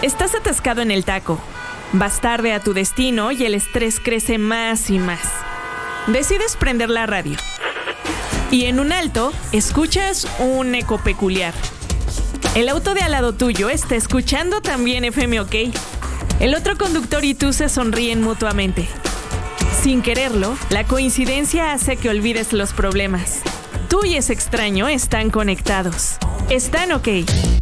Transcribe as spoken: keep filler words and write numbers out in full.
Estás atascado en el taco. Vas tarde a tu destino y el estrés crece más y más. Decides prender la radio. Y en un alto, escuchas un eco peculiar. El auto de al lado tuyo está escuchando también F M OK. El otro conductor y tú se sonríen mutuamente. Sin quererlo, la coincidencia hace que olvides los problemas. Tú y ese extraño están conectados. Están OK.